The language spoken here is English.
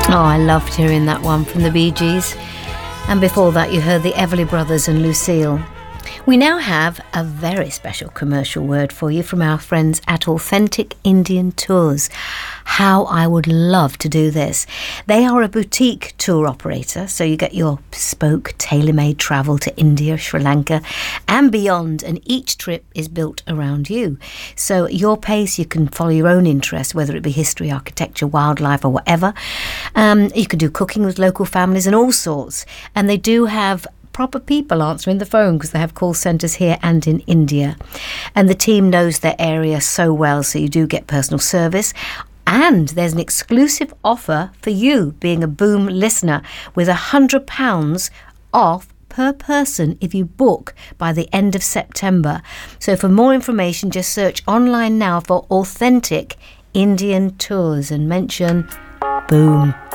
Oh, I loved hearing that one from the Bee Gees. And before that, you heard the Everly Brothers and Lucille. We now have a very special commercial word for you from our friends at Authentic Indian Tours. How I would love to do this. They are a boutique tour operator, so you get your bespoke, tailor-made travel to India, Sri Lanka and beyond, and each trip is built around you. So at your pace, you can follow your own interests, whether it be history, architecture, wildlife or whatever. You can do cooking with local families and all sorts. And they do have proper people answering the phone because they have call centres here and in India. And the team knows their area so well, so you do get personal service. And there's an exclusive offer for you being a Boom listener with £100 off per person if you book by the end of September. So for more information, just search online now for Authentic Indian Tours and mention Boom.